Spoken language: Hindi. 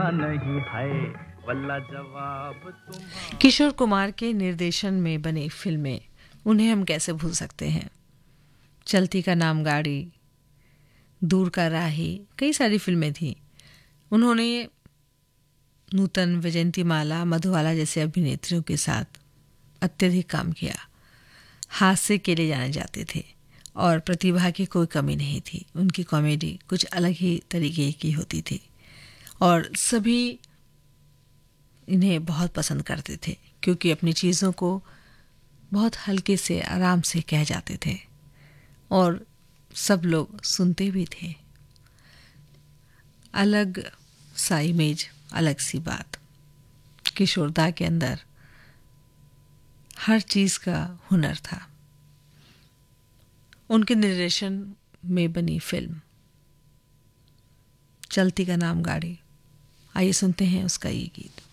नहीं है वल्ला जवाब तुम्हारा। किशोर कुमार के निर्देशन में बनी फिल्में उन्हें हम कैसे भूल सकते हैं। चलती का नाम गाड़ी, दूर का राही, कई सारी फिल्में थीं। उन्होंने नूतन, विजयंतीमाला, मधुबाला जैसे अभिनेत्रियों के साथ अत्यधिक काम किया। हास्य के लिए जाने जाते थे और प्रतिभा की कोई कमी नहीं थी। उनकी कॉमेडी कुछ अलग ही तरीके की होती थी और सभी इन्हें बहुत पसंद करते थे क्योंकि अपनी चीज़ों को बहुत हल्के से, आराम से कह जाते थे और सब लोग सुनते भी थे। अलग सा इमेज, अलग सी बात। किशोरदा के अंदर हर चीज़ का हुनर था। उनके निर्देशन में बनी फिल्म चलती का नाम गाड़ी, आइए सुनते हैं उसका ये गीत।